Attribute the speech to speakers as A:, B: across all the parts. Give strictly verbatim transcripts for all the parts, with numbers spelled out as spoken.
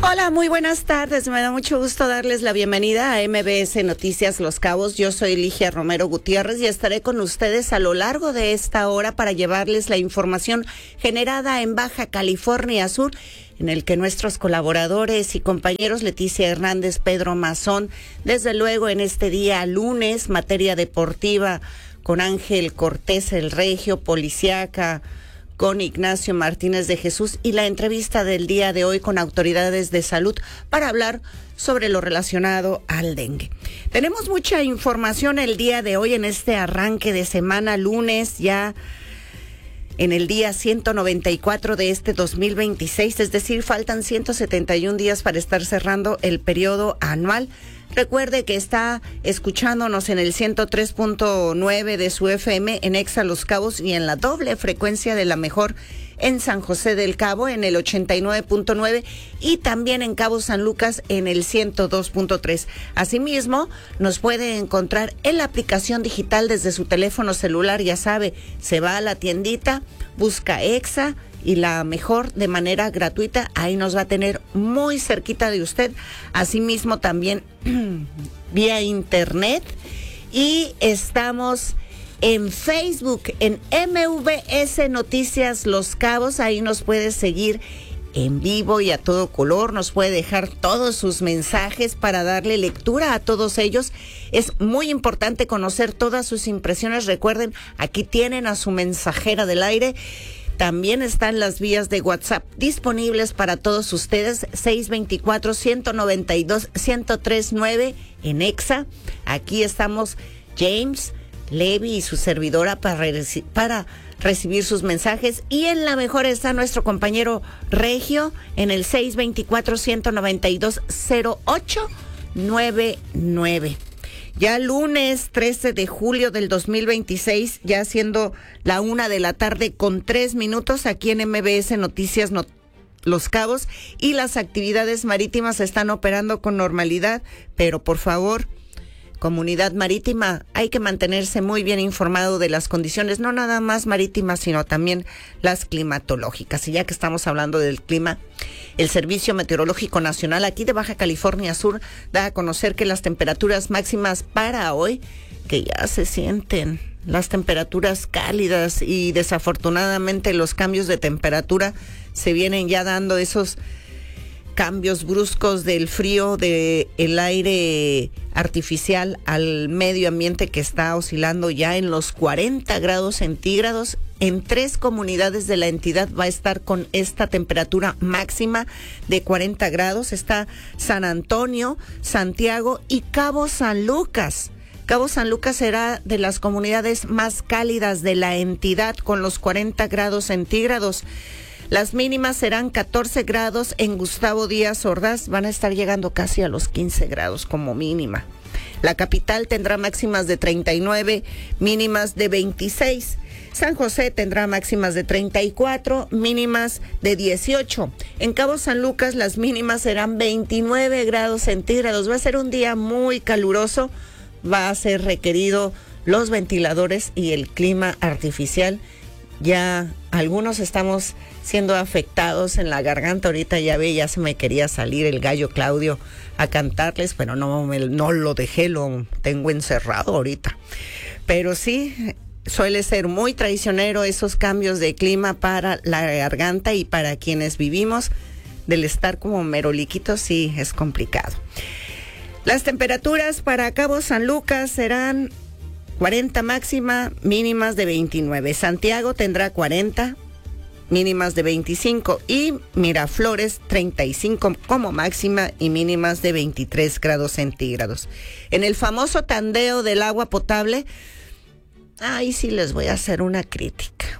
A: Hola, muy buenas tardes. Me da mucho gusto darles la bienvenida a M B S Noticias Los Cabos. Yo soy Ligia Romero Gutiérrez y estaré con ustedes a lo largo de esta hora para llevarles la información generada en Baja California Sur, en el que nuestros colaboradores y compañeros Leticia Hernández, Pedro Mazón, desde luego en este día lunes, materia deportiva con Ángel Cortés el Regio, policíaca con Ignacio Martínez de Jesús, y la entrevista del día de hoy con autoridades de salud para hablar sobre lo relacionado al dengue. Tenemos mucha información el día de hoy en este arranque de semana lunes, ya en el día ciento noventa y cuatro de este dos mil veintiséis, es decir, faltan ciento setenta y un días para estar cerrando el periodo anual. Recuerde que está escuchándonos en el ciento tres punto nueve de su F M en Exa Los Cabos y en la doble frecuencia de la mejor en San José del Cabo en el ochenta y nueve punto nueve y también en Cabo San Lucas en el ciento dos punto tres. Asimismo, nos puede encontrar en la aplicación digital desde su teléfono celular. Ya sabe, se va a la tiendita, busca Exa y la mejor de manera gratuita, ahí nos va a tener muy cerquita de usted. Asimismo también vía internet, y estamos en Facebook, en M V S Noticias Los Cabos. Ahí nos puede seguir en vivo y a todo color, nos puede dejar todos sus mensajes para darle lectura a todos ellos. Es muy importante conocer todas sus impresiones. Recuerden, aquí tienen a su mensajera del aire. También están las vías de WhatsApp disponibles para todos ustedes, seis dos cuatro, uno nueve dos, uno cero tres nueve en Exa. Aquí estamos James, Levi y su servidora para, reci- para recibir sus mensajes. Y en la mejor está nuestro compañero Regio en el seis dos cuatro, uno nueve dos, cero ocho nueve nueve. Ya lunes trece de julio del dos mil veintiséis, ya siendo la una de la tarde con tres minutos aquí en M B S Noticias Not- Los Cabos, y las actividades marítimas están operando con normalidad, pero por favor, comunidad marítima, hay que mantenerse muy bien informado de las condiciones, no nada más marítimas, sino también las climatológicas. Y ya que estamos hablando del clima, el Servicio Meteorológico Nacional aquí de Baja California Sur da a conocer que las temperaturas máximas para hoy, que ya se sienten las temperaturas cálidas, y desafortunadamente los cambios de temperatura se vienen ya dando, esos cambios bruscos del frío del aire artificial al medio ambiente, que está oscilando ya en los cuarenta grados centígrados. En tres comunidades de la entidad va a estar con esta temperatura máxima de cuarenta grados. Está San Antonio, Santiago y Cabo San Lucas. Cabo San Lucas será de las comunidades más cálidas de la entidad con los cuarenta grados centígrados. Las mínimas serán catorce grados en Gustavo Díaz Ordaz, van a estar llegando casi a los quince grados como mínima. La capital tendrá máximas de treinta y nueve, mínimas de veintiséis. San José tendrá máximas de treinta y cuatro, mínimas de dieciocho. En Cabo San Lucas las mínimas serán veintinueve grados centígrados. Va a ser un día muy caluroso, va a ser requerido los ventiladores y el clima artificial. Ya algunos estamos siendo afectados en la garganta. Ahorita ya ve, ya se me quería salir el gallo Claudio a cantarles, pero no, me, no lo dejé, lo tengo encerrado ahorita. Pero sí, suele ser muy traicionero esos cambios de clima para la garganta, y para quienes vivimos del estar como meroliquitos, sí es complicado. Las temperaturas para Cabo San Lucas serán cuarenta máxima, mínimas de veintinueve. Santiago tendrá cuarenta, mínimas de veinticinco, y Miraflores treinta y cinco como máxima y mínimas de veintitrés grados centígrados. En el famoso tandeo del agua potable, ahí sí les voy a hacer una crítica.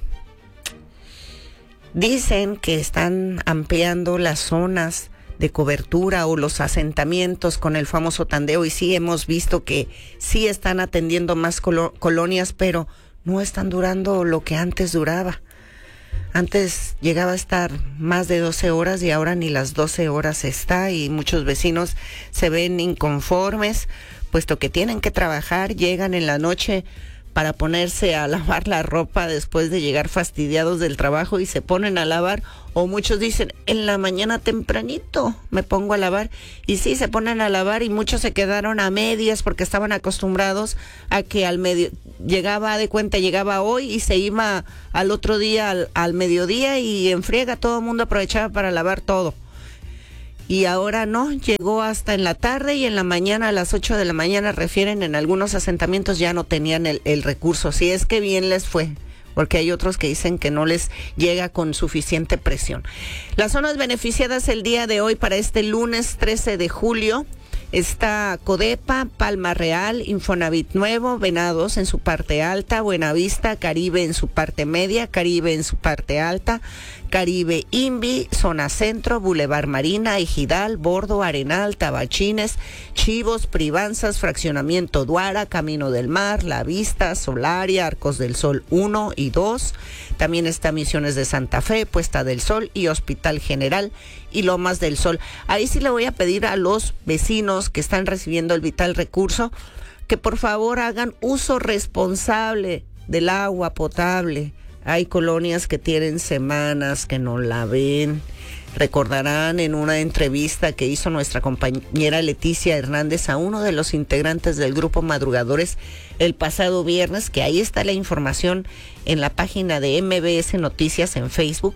A: Dicen que están ampliando las zonas de cobertura o los asentamientos con el famoso tandeo, y sí hemos visto que sí están atendiendo más colo- colonias, pero no están durando lo que antes duraba. Antes llegaba a estar más de doce horas y ahora ni las doce horas está, y muchos vecinos se ven inconformes, puesto que tienen que trabajar, llegan en la noche para ponerse a lavar la ropa después de llegar fastidiados del trabajo y se ponen a lavar, o muchos dicen, en la mañana tempranito me pongo a lavar, y sí, se ponen a lavar y muchos se quedaron a medias porque estaban acostumbrados a que al medio, llegaba de cuenta, llegaba hoy y se iba al otro día al, al mediodía y en friega todo el mundo aprovechaba para lavar todo. Y ahora no, llegó hasta en la tarde y en la mañana, a las ocho de la mañana, refieren, en algunos asentamientos ya no tenían el, el recurso. Si es que bien les fue, porque hay otros que dicen que no les llega con suficiente presión. Las zonas beneficiadas el día de hoy para este lunes trece de julio. Está Codepa, Palma Real, Infonavit Nuevo, Venados en su parte alta, Buenavista, Caribe en su parte media, Caribe en su parte alta, Caribe Invi, Zona Centro, Boulevard Marina, Ejidal, Bordo, Arenal, Tabachines, Chivos, Privanzas, Fraccionamiento Duara, Camino del Mar, La Vista, Solaria, Arcos del Sol uno y dos. También está Misiones de Santa Fe, Puesta del Sol y Hospital General y Lomas del Sol. Ahí sí le voy a pedir a los vecinos que están recibiendo el vital recurso que por favor hagan uso responsable del agua potable. Hay colonias que tienen semanas que no la ven. Recordarán en una entrevista que hizo nuestra compañera Leticia Hernández a uno de los integrantes del grupo Madrugadores el pasado viernes, que ahí está la información en la página de M B S Noticias en Facebook.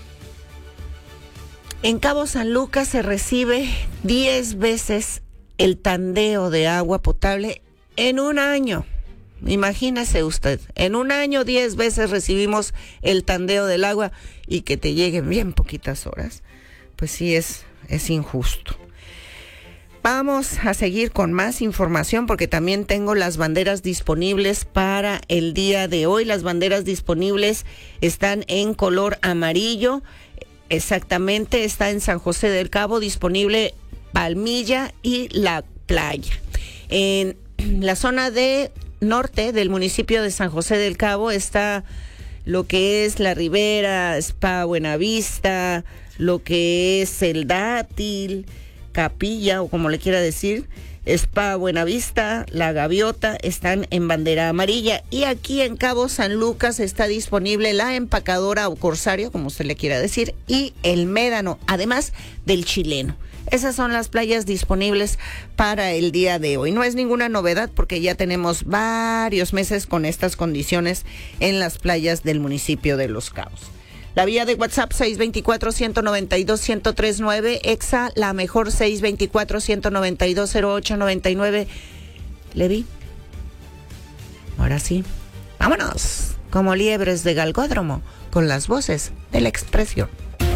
A: En Cabo San Lucas se recibe diez veces el tandeo de agua potable en un año. Imagínese usted, en un año diez veces recibimos el tandeo del agua y que te lleguen bien poquitas horas. Pues sí, es, es injusto. Vamos a seguir con más información porque también tengo las banderas disponibles para el día de hoy. Las banderas disponibles están en color amarillo. Exactamente, está en San José del Cabo disponible Palmilla y La Playa. En la zona de norte del municipio de San José del Cabo está lo que es La Ribera, Spa Buenavista, lo que es El Dátil, Capilla o como le quiera decir, Spa Buenavista, La Gaviota, están en bandera amarilla. Y aquí en Cabo San Lucas está disponible La Empacadora o Corsario, como usted le quiera decir, y El Médano, además del Chileno. Esas son las playas disponibles para el día de hoy. No es ninguna novedad porque ya tenemos varios meses con estas condiciones en las playas del municipio de Los Cabos. La vía de WhatsApp seis dos cuatro, uno nueve dos, uno cero tres nueve, Exa la mejor seis dos cuatro, uno nueve dos, cero ocho nueve nueve. ¿Le vi? Ahora sí. Vámonos, como liebres de galgódromo, con las voces de la expresión.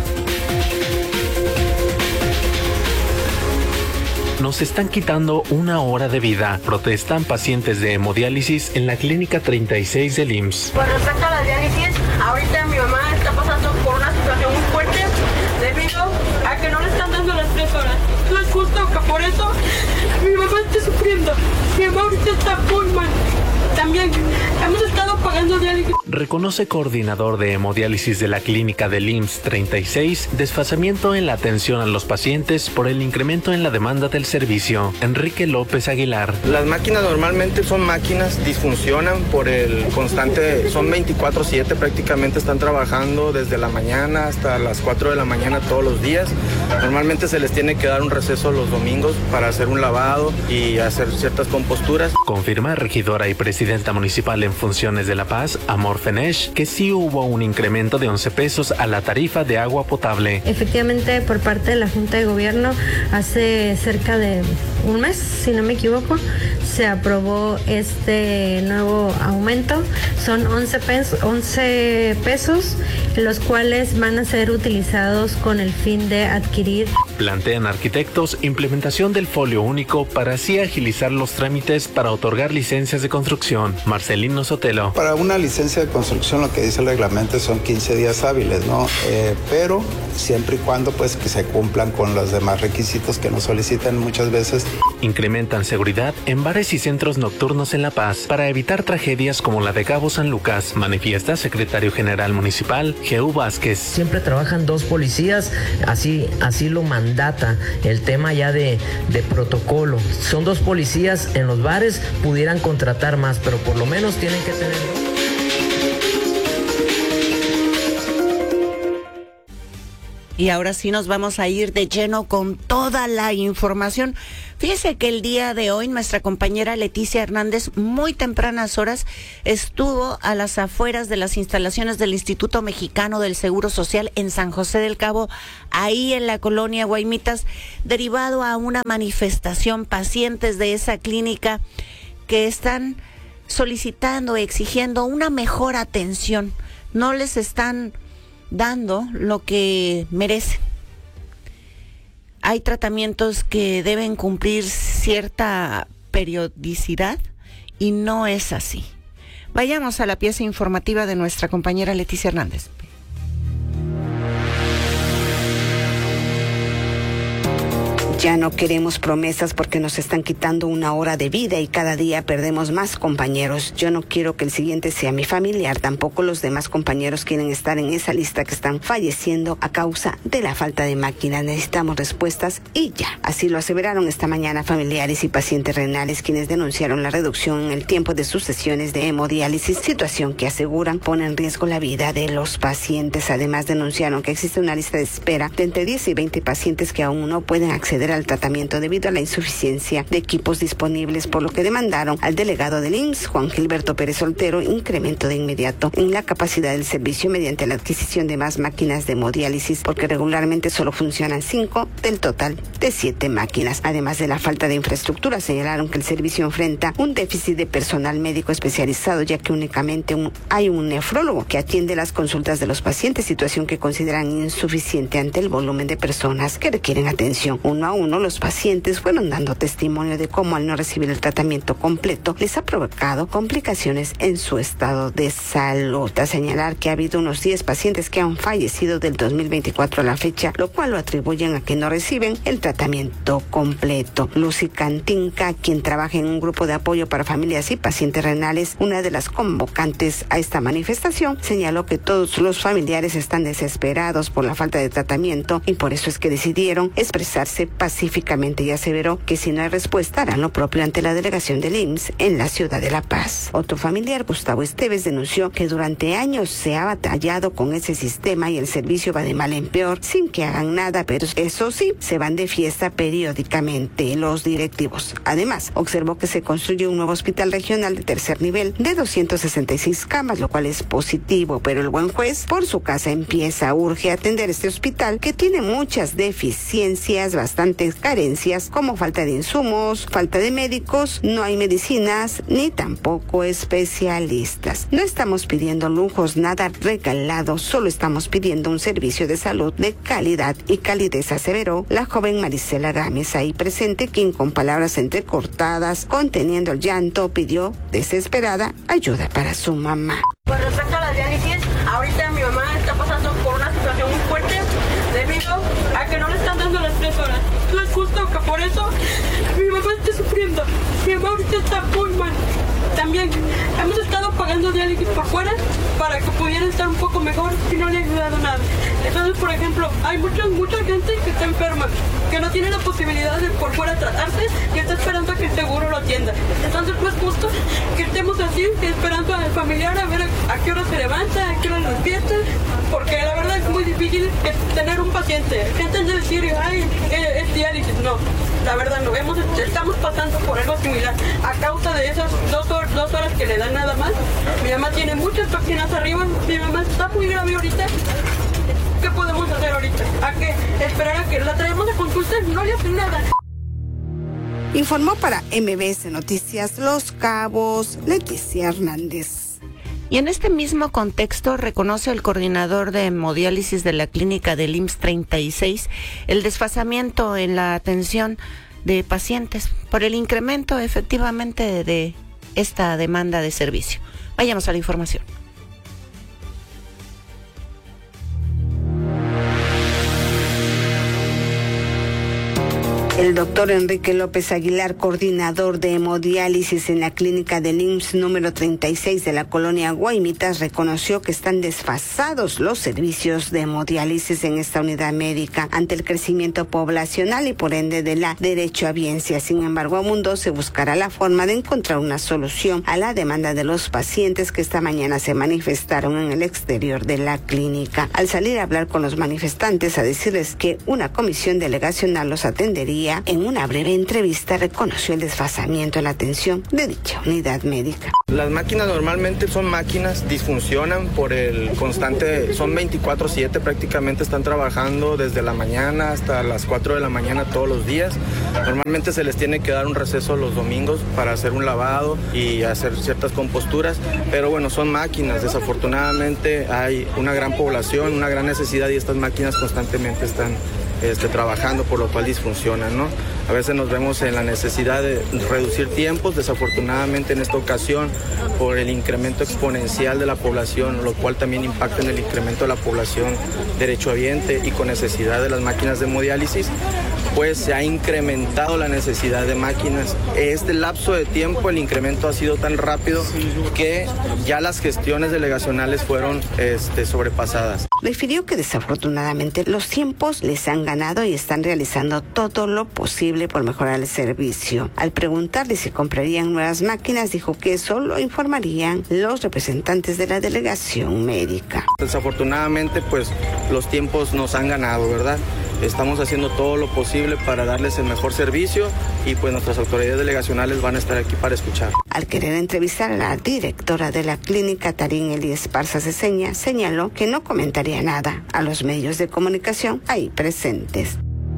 B: Nos están quitando una hora de vida. Protestan pacientes de hemodiálisis en la clínica treinta y seis del I M S S.
C: Con respecto a la diálisis, ahorita mi mamá está pasando por una situación muy fuerte debido a que no le están dando las tres horas. No es justo que por eso mi mamá esté sufriendo. Mi mamá ahorita está muy mal. También hemos estado pagando diálisis.
B: Reconoce coordinador de hemodiálisis de la clínica del I M S S treinta y seis desfasamiento en la atención a los pacientes por el incremento en la demanda del servicio. Enrique López Aguilar.
D: Las máquinas normalmente son máquinas, disfuncionan por el constante, son veinticuatro siete, prácticamente están trabajando desde la mañana hasta las cuatro de la mañana todos los días. Normalmente se les tiene que dar un receso los domingos para hacer un lavado y hacer ciertas composturas.
B: Confirma regidora y presidenta municipal en funciones de La Paz, Amor Fenesh, que sí hubo un incremento de once pesos a la tarifa de agua potable.
E: Efectivamente, por parte de la Junta de Gobierno, hace cerca de un mes, si no me equivoco, se aprobó este nuevo aumento. Son once pesos, once pesos, los cuales van a ser utilizados con el fin de adquirir.
B: Plantean arquitectos implementación del folio único para así agilizar los trámites para otorgar licencias de construcción. Marcelino Sotelo.
F: Para una licencia de construcción lo que dice el reglamento son quince días hábiles, ¿no? Eh, pero siempre y cuando pues que se cumplan con los demás requisitos que nos solicitan muchas veces.
B: Incrementan seguridad en bares y centros nocturnos en La Paz para evitar tragedias como la de Cabo San Lucas, manifiesta secretario general municipal Geu Vázquez.
G: Siempre trabajan dos policías, así, así lo mandata el tema ya de, de protocolo. Son dos policías en los bares, pudieran contratar más, pero por lo menos tienen que tener...
A: Y ahora sí nos vamos a ir de lleno con toda la información. Fíjese que el día de hoy nuestra compañera Leticia Hernández, muy tempranas horas, estuvo a las afueras de las instalaciones del Instituto Mexicano del Seguro Social en San José del Cabo, ahí en la colonia Guaymitas, derivado a una manifestación, pacientes de esa clínica que están solicitando, exigiendo una mejor atención. No les están dando lo que merecen. Hay tratamientos que deben cumplir cierta periodicidad y no es así. Vayamos a la pieza informativa de nuestra compañera Leticia Hernández.
H: Ya no queremos promesas porque nos están quitando una hora de vida y cada día perdemos más compañeros. Yo no quiero que el siguiente sea mi familiar, tampoco los demás compañeros quieren estar en esa lista que están falleciendo a causa de la falta de máquinas. Necesitamos respuestas y ya. Así lo aseveraron esta mañana familiares y pacientes renales, quienes denunciaron la reducción en el tiempo de sus sesiones de hemodiálisis, situación que aseguran pone en riesgo la vida de los pacientes. Además, denunciaron que existe una lista de espera de entre diez y veinte pacientes que aún no pueden acceder al tratamiento debido a la insuficiencia de equipos disponibles, por lo que demandaron al delegado del I M S S, Juan Gilberto Pérez Soltero, incremento de inmediato en la capacidad del servicio mediante la adquisición de más máquinas de hemodiálisis, porque regularmente solo funcionan cinco del total de siete máquinas. Además de la falta de infraestructura, señalaron que el servicio enfrenta un déficit de personal médico especializado, ya que únicamente un, hay un nefrólogo que atiende las consultas de los pacientes, situación que consideran insuficiente ante el volumen de personas que requieren atención. Uno a uno, los pacientes fueron dando testimonio de cómo al no recibir el tratamiento completo les ha provocado complicaciones en su estado de salud. A señalar que ha habido unos diez pacientes que han fallecido del dos mil veinticuatro a la fecha, lo cual lo atribuyen a que no reciben el tratamiento completo. Lucy Cantinca, quien trabaja en un grupo de apoyo para familias y pacientes renales, una de las convocantes a esta manifestación, señaló que todos los familiares están desesperados por la falta de tratamiento y por eso es que decidieron expresarse pacíficamente, y aseveró que si no hay respuesta harán lo propio ante la delegación del I M S S en la ciudad de La Paz. Otro familiar, Gustavo Esteves, denunció que durante años se ha batallado con ese sistema y el servicio va de mal en peor sin que hagan nada, pero eso sí, se van de fiesta periódicamente los directivos. Además, observó que se construye un nuevo hospital regional de tercer nivel de doscientas sesenta y seis camas, lo cual es positivo, pero el buen juez por su casa empieza, urge atender este hospital que tiene muchas deficiencias, bastantes carencias como falta de insumos, falta de médicos, no hay medicinas ni tampoco especialistas. No estamos pidiendo lujos, nada regalado, solo estamos pidiendo un servicio de salud de calidad y calidez, aseveró la joven Marisela Gámez, ahí presente, quien con palabras entrecortadas, conteniendo el llanto, pidió desesperada ayuda para su mamá.
C: Con respecto a la diálisis, ahorita mi mamá está pasando por una situación muy fuerte debido a que no le están dando las tres horas. No es justo que por eso mi mamá esté sufriendo. Mi mamá ahorita está muy mal. También hemos estado pagando diálisis por fuera para que pudiera estar un poco mejor y no le ha ayudado nada. Entonces, por ejemplo, hay mucha, mucha gente que está enferma, que no tiene la posibilidad de por fuera tratarse y está esperando a que el seguro lo atienda. Entonces, no es justo que estemos así, esperando al familiar a ver a, a qué hora se levanta, a qué hora nos despierta, porque la verdad es muy difícil tener un paciente. Gente de decir, ay, es diálisis. No, la verdad no. Hemos, estamos pasando por algo similar. A causa de esas dos horas, dos horas que le dan nada más, mi mamá tiene muchas toxinas arriba, mi mamá está muy grave ahorita. ¿Qué podemos hacer ahorita? ¿A qué? ¿Esperar a que la traemos a consulta? No le hacen nada.
H: Informó para M B S Noticias Los Cabos, Leticia Hernández.
A: Y en este mismo contexto reconoce el coordinador de hemodiálisis de la clínica del I M S S treinta y seis el desfasamiento en la atención de pacientes por el incremento efectivamente de esta demanda de servicio. Vayamos a la información.
H: El doctor Enrique López Aguilar, coordinador de hemodiálisis en la clínica del I M S S número treinta y seis de la colonia Guaymitas, reconoció que están desfasados los servicios de hemodiálisis en esta unidad médica ante el crecimiento poblacional y por ende de la derechohabiencia. Sin embargo, abundó se buscará la forma de encontrar una solución a la demanda de los pacientes que esta mañana se manifestaron en el exterior de la clínica. Al salir a hablar con los manifestantes a decirles que una comisión delegacional los atendería, en una breve entrevista reconoció el desfasamiento en la atención de dicha unidad médica.
D: Las máquinas normalmente son máquinas, disfuncionan por el constante, son veinticuatro siete, prácticamente están trabajando desde la mañana hasta las cuatro de la mañana todos los días. Normalmente se les tiene que dar un receso los domingos para hacer un lavado y hacer ciertas composturas, pero bueno, son máquinas. Desafortunadamente hay una gran población, una gran necesidad y estas máquinas constantemente están Este, trabajando, por lo cual disfuncionan, ¿no? A veces nos vemos en la necesidad de reducir tiempos, desafortunadamente en esta ocasión por el incremento exponencial de la población, lo cual también impacta en el incremento de la población derechohabiente y con necesidad de las máquinas de hemodiálisis, pues se ha incrementado la necesidad de máquinas. Este lapso de tiempo el incremento ha sido tan rápido que ya las gestiones delegacionales fueron este, sobrepasadas.
H: Refirió que desafortunadamente los tiempos les han ganado y están realizando todo lo posible por mejorar el servicio. Al preguntarle si comprarían nuevas máquinas, dijo que eso lo informarían los representantes de la delegación médica.
D: Desafortunadamente, pues los tiempos nos han ganado, ¿verdad? Estamos haciendo todo lo posible para darles el mejor servicio y pues nuestras autoridades delegacionales van a estar aquí para escuchar.
H: Al querer entrevistar a la directora de la clínica, Tarín Eli Esparza Ceseña, señaló que no comentaría nada a los medios de comunicación ahí presentes.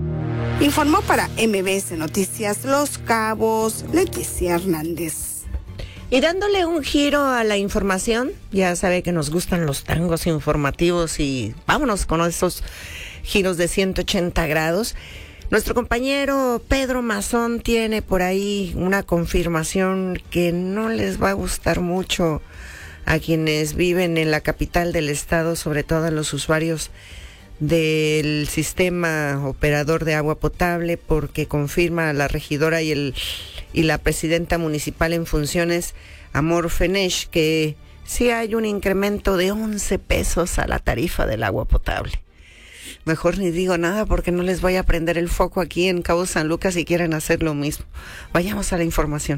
H: Informó para M B S Noticias Los Cabos, Leticia Hernández.
A: Y dándole un giro a la información, ya sabe que nos gustan los tangos informativos y vámonos con esos giros de ciento ochenta grados. Nuestro compañero Pedro Mazón tiene por ahí una confirmación que no les va a gustar mucho a quienes viven en la capital del estado, sobre todo a los usuarios del sistema operador de agua potable, porque confirma la regidora y el y la presidenta municipal en funciones, Amor Fenech, que sí hay un incremento de once pesos a la tarifa del agua potable. Mejor ni digo nada porque no les voy a prender el foco aquí en Cabo San Lucas si quieren hacer lo mismo. Vayamos a la información.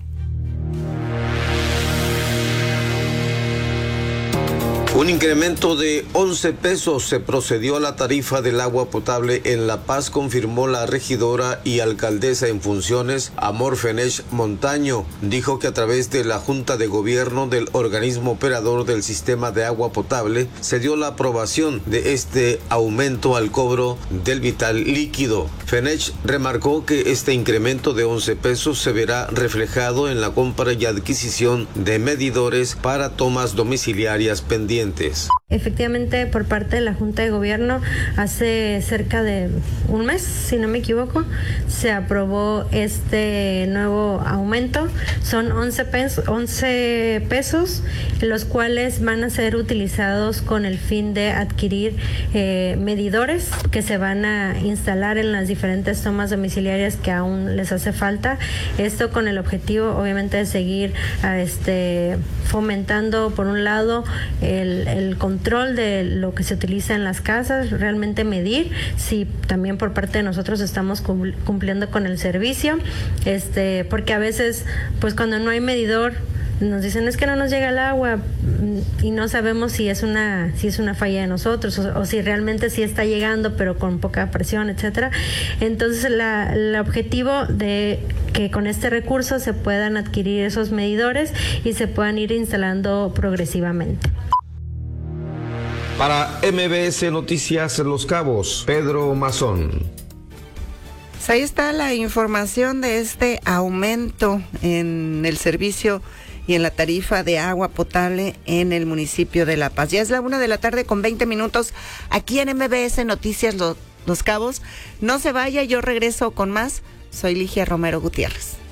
I: Un incremento de once pesos se procedió a la tarifa del agua potable en La Paz, confirmó la regidora y alcaldesa en funciones, Amor Fenech Montaño. Dijo que a través de la Junta de Gobierno del organismo operador del sistema de agua potable se dio la aprobación de este aumento al cobro del vital líquido. Fenech remarcó que este incremento de once pesos se verá reflejado en la compra y adquisición de medidores para tomas domiciliarias pendientes.
E: Efectivamente, por parte de la Junta de Gobierno, hace cerca de un mes, si no me equivoco, se aprobó este nuevo aumento. Son once pesos, once pesos, los cuales van a ser utilizados con el fin de adquirir eh, medidores que se van a instalar en las diferentes tomas domiciliarias que aún les hace falta. Esto con el objetivo, obviamente, de seguir a este, fomentando, por un lado, el el control de lo que se utiliza en las casas, realmente medir si también por parte de nosotros estamos cumpliendo con el servicio, este, porque a veces, pues cuando no hay medidor, nos dicen es que no nos llega el agua y no sabemos si es una si es una falla de nosotros o, o si realmente sí está llegando pero con poca presión, etcétera. Entonces la, el objetivo de que con este recurso se puedan adquirir esos medidores y se puedan ir instalando progresivamente.
I: Para M B S Noticias Los Cabos, Pedro Mazón.
A: Pues ahí está la información de este aumento en el servicio y en la tarifa de agua potable en el municipio de La Paz. Ya es la una de la tarde con veinte minutos aquí en M B S Noticias Los, Los Cabos. No se vaya, yo regreso con más. Soy Ligia Romero Gutiérrez.